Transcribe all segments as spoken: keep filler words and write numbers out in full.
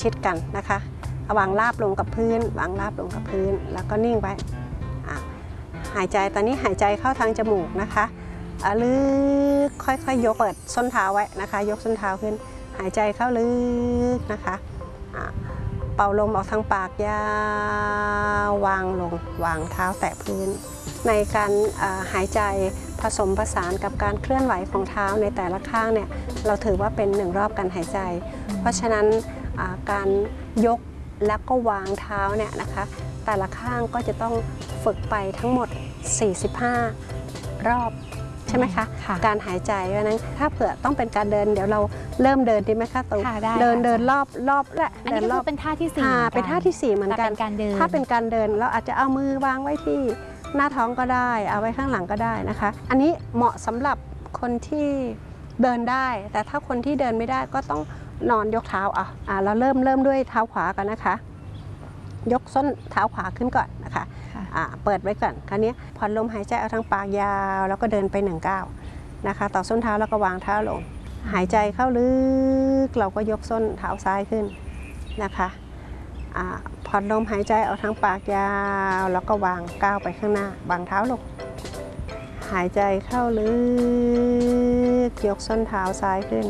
ชิดกันนะคะวางราบลงกับพื้นวางราบลงกับพื้นแล้วก็นิ่งไว้หายใจตอนนี้หายใจเข้าทางจมูกนะคะลึกค่อยๆยกเปิดส้นเท้าไว้นะคะยกส้นเท้าขึ้นหายใจเข้าลึกนะคะเป่าลมออกทางปากยาววางลงวางเท้าแตะพื้นในการหายใจผสมผสานกับการเคลื่อนไหวของเท้าในแต่ละข้างเนี่ยเราถือว่าเป็นหนึ่งรอบการหายใจเพราะฉะนั้นการยกแล้วก็วางเท้าเนี่ยนะคะแต่ละข้างก็จะต้องฝึกไปทั้งหมดสี่สิบห้ารอบใช่ไหมคะการหายใจเพราะนั้นถ้าเผื่อต้องเป็นการเดินเดี๋ยวเราเริ่มเดินดีไหมคะตูเดินเดินรอบรอบและเดินรอบเป็นท่าที่สี่เป็นท่าที่สี่เหมือนกันถ้าเป็นการเดินเราอาจจะเอามือวางไว้ที่หน้าท้องก็ได้เอาไว้ข้างหลังก็ได้นะคะอันนี้เหมาะสำหรับคนที่เดินได้แต่ถ้าคนที่เดินไม่ได้ก็ต้องนอนยกเท้าอ่ะเราเริ่มเริ่มด้วยเท้าขวากันนะคะยกส้นเท้าขวาขึ้นก่อนนะคะเปิดไว้ก่อนคราวนี้ผ่อนลมหายใจเอาทางปากยาวแล้วก็เดินไปหนึ่งก้าวนะคะต่อส้นเท้าแล้วก็วางเท้าลงหายใจเข้าลึกเราก็ยกส้นเท้าซ้ายขึ้นนะคะผ่อนลมหายใจเอาทางปากยาวแล้วก็วางก้าวไปข้างหน้าวางเท้าลงหายใจเข้าลึกยกส้นเท้าซ้ายขึ้น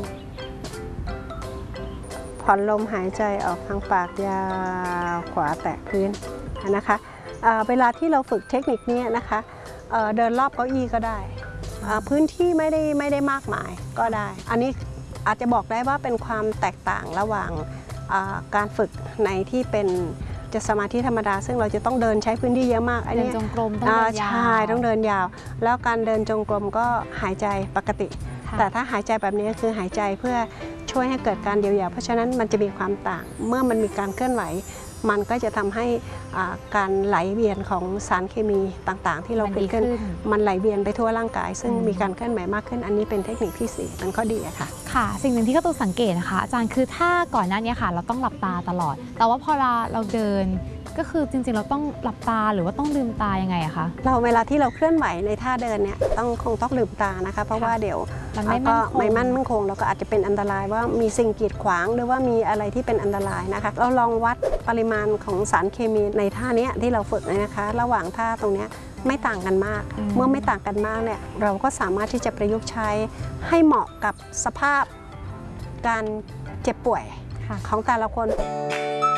ผ่อนลมหายใจออกทางปากยาวขวาแตะพื้นนะคะเวลาที่เราฝึกเทคนิคนี้นะคะเดินรอบเก้าอี้ก็ได้พื้นที่ไม่ได้ไม่ได้มากมายก็ได้อันนี้อาจจะบอกได้ว่าเป็นความแตกต่างระหว่างการฝึกในที่เป็นจะสมาธิธรรมดาซึ่งเราจะต้องเดินใช้พื้นที่เยอะมากอันนี้จงกรมต้องเดินยาวใช่ต้องเดินยาวแล้วการเดินจงกรมก็หายใจปกติแต่ถ้าหายใจแบบนี้คือหายใจเพื่อช่วยให้เกิดการเยียวยาเพราะฉะนั้นมันจะมีความต่างเมื่อมันมีการเคลื่อนไหวมันก็จะทำให้การไหลเวียนของสารเคมีต่างๆที่เราเกิดขึ้นมันไหลเวียนไปทั่วร่างกายซึ่งมีการเคลื่อนไหวมากขึ้นอันนี้เป็นเทคนิคที่สี่เป็นข้อดีค่ะค่ะสิ่งหนึ่งที่ก็ตัวสังเกตนะคะอาจารย์คือถ้าก่อนหน้านี้ค่ะเราต้องหลับตาตลอดแต่ว่าพอเราเราเดินก็คือจริงๆเราต้องหลับตาหรือว่าต้องลืมตายังไงอะคะเราเวลาที่เราเคลื่อนไหวในท่าเดินเนี่ยต้องคงต้องลืมตานะคะเพราะว่าเดี๋ยวมันไม่มั่นคงแล้วก็อาจจะเป็นอันตรายว่ามีสิ่งกีดขวางหรือว่ามีอะไรที่เป็นอันตรายนะคะเราลองวัดปริมาณของสารเคมีในท่านี้ที่เราฝึกนะคะระหว่างท่าตรงนี้ไม่ต่างกันมากเมื่อไม่ต่างกันมากเนี่ยเราก็สามารถที่จะประยุกต์ใช้ให้เหมาะกับสภาพการเจ็บป่วยของแต่ละคน